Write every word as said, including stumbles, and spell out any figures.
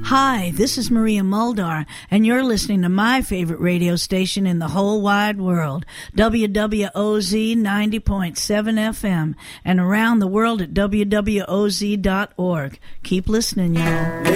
Hi, this is Maria Muldaur, and you're listening to my favorite radio station in the whole wide world, W W O Z ninety point seven F M, and around the world at W W O Z dot org. Keep listening, y'all.